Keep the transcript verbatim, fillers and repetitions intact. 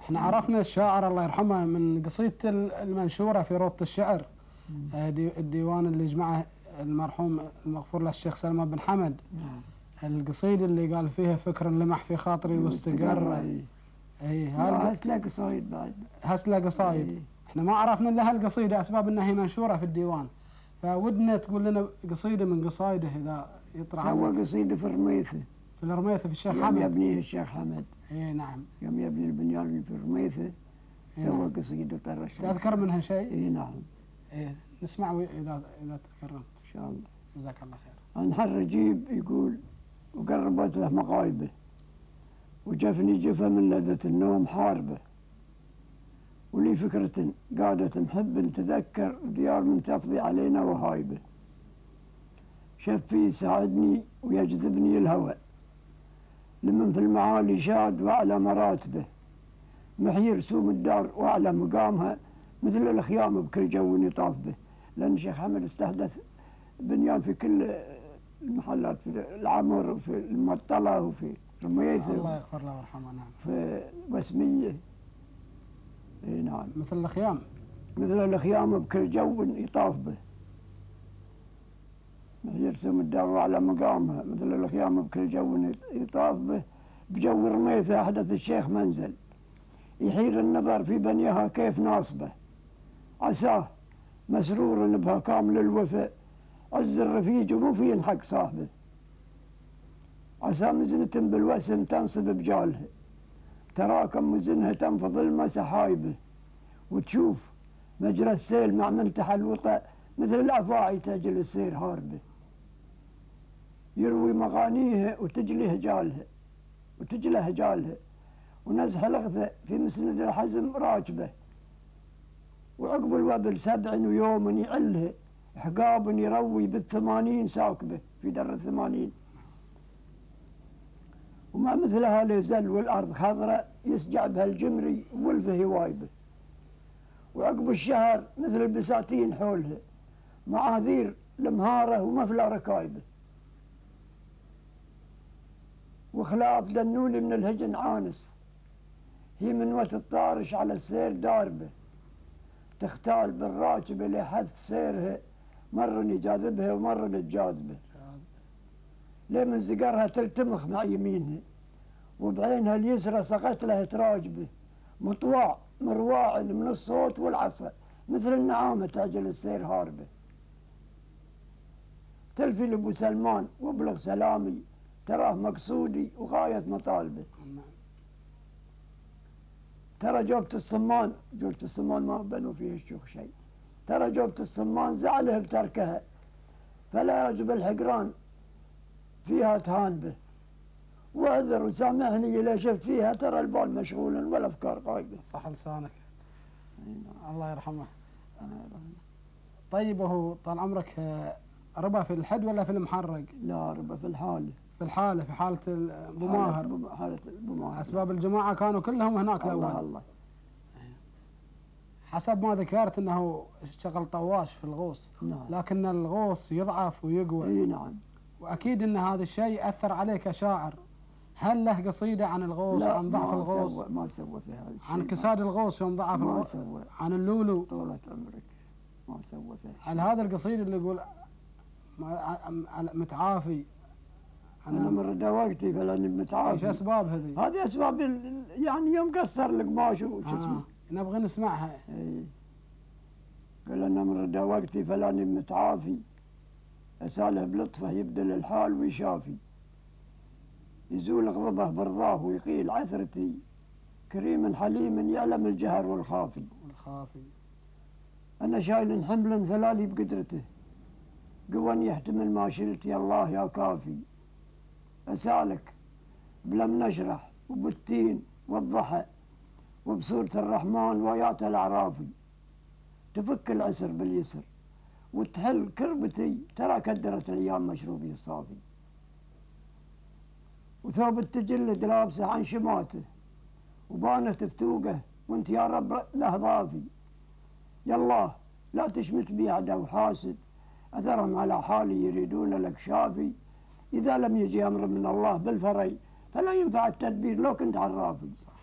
احنا عرفنا الشاعر الله يرحمه من قصيدته المنشورة في روضة الشعر، الديوان اللي جمعه المرحوم المغفور له الشيخ سلمان بن حمد. القصيدة اللي قال فيها فكر لمح في خاطري واستقر. اي هذا هسلا قصايد بعد. هسلا قصايد. احنا ما عرفنا الا هالقصيدة اسباب انها هي منشورة في الديوان، فودنا تقول لنا قصيدة من قصايده اذا يطرح. سوى قصيدة في الرميثة. في الرميثة في الشيخ حمد. يوم يبنيه الشيخ حمد. اي نعم. يوم يبني البنيان اللي في الرميثة سوى قصيدة طرش. تذكر منها شيء؟ اي نعم. ايه نسمع اذا اذا تذكرون. ان شاء الله. جزاك الله خير. عن حر رجيب يقول وقربت له مقايبه وجفني جفا من لذة النوم حاربه، ولي فكرة قادة محب تذكر ديار من تفضي علينا وهايبه، شفي يساعدني ويجذبني الهوى لمن في المعالي شاد وأعلى مراتبه، محيي رسوم الدار وأعلى مقامها مثل الخيام بكل جو يطاف به. لأن الشيخ حمد استحدث بنيان في كل المحلات، في العمر وفي المطلة وفي رميثة الله يغفر له ويرحمه. نعم. في وسمية. اي نعم. مثل الخيام. مثل الخيام بكل جو يطاف به. يرسم الدار على مقامها مثل الخيام بكل جو يطاف به، بجو رميثة أحدث الشيخ منزل يحير النظر في بنيها كيف ناصبه، عساه مسرور بها كامل الوفاء عز الرفيج ومو في ينحق صاحبه، عسى مزنة بالوسم تنصب بجالها تراكم مزنها تنفض الماء سحايبه، وتشوف مجرى السيل مع منتحى الوطأ مثل الأفاعي تجل السير هاربه، يروي مغانيها وتجلي هجالها وتجلى هجالها ونزح الغثة في مسند الحزم راكبه، وعقب الوبل سبع ويوم يعلها حقاب يروي بالثمانين ساكبه في در الثمانين، وما مثلها ليزل والأرض خضراء يسجع بها الجمري ولفه هوايبه، وعقب الشهر مثل البساتين حولها معاذير المهارة ومفلى ركايبه، وخلاف دنولي من الهجن عانس هي من وقت الطارش على السير داربه، تختال بالراكبة لحث سيرها مرة يجاذبها ومرة تجاذبه، ليه من زقرها تلتمخ مع يمينها وبعينها اليسرى سقط لها تراجبه، مطواع مرواع من الصوت والعصا مثل النعامة تعجل السير هاربه، تلفي لابو سلمان وابلغ سلامي تراه مقصودي وغاية مطالبه، ترى جوبة الصمان جوبة الصمان ما بنوا فيه الشيوخ شيء، ترى جوبة الصمان زعله بتركها فلا يجب الحقران فيها تهان به، واعذر وسامحني إذا شفت فيها ترى البال مشغولا والأفكار غايبة. صح لسانك. الله يرحمه. طيب وهو طال عمرك ربى في الحد ولا في المحرق؟ لا ربى في الحالة. في الحالة في حالة أبو ماهر. حالة أبو ماهر. أسباب الجماعة كانوا كلهم هناك الأول. الله الله. حسب ما ذكرت أنه اشتغل طواش في الغوص. نعم. لكن الغوص يضعف ويقوى. اي نعم. وأكيد أن هذا الشيء أثر عليك كشاعر. هل له قصيدة عن الغوص، عن ضعف ما الغوص؟ سوى ما سوى في هذا الشيء. عن كساد الغوص يوم ضعف ما الغوص؟ سوى. عن اللولو؟ طولة عمرك ما سوى فيه. هل هذا القصيد اللي يقول متعافي أنا مرة وقتي فلاني متعافي؟ ايش أسباب هذه؟ هذه أسباب يعني يوم قصر القماش وش اسمه. آه. نبغى نسمعها. اي قال أنا مرة وقتي فلاني متعافي، أساله بلطفه يبدل الحال ويشافي، يزول غضبه برضاه ويقيل عثرتي، كريم حليم يعلم الجهر والخافي. والخافي. أنا شايل حمل فلالي بقدرته، قوى يحتمل ما شلت يا الله يا كافي، أسالك بلم نشرح وبالتين والضحى وبسورة الرحمن وآيات الأعرافي، تفك العسر باليسر وتحل كربتي ترى كدرت الأيام مشروبي الصافي، وثوب التجلد لابسه عن شماته وبانت فتوقه وانت يا رب له ضافي، يا الله لا تشمت بي عدو حاسد أثرهم على حالي يريدون لك شافي، إذا لم يجي أمر من الله بالفري فلا ينفع التدبير لو كنت عرافي.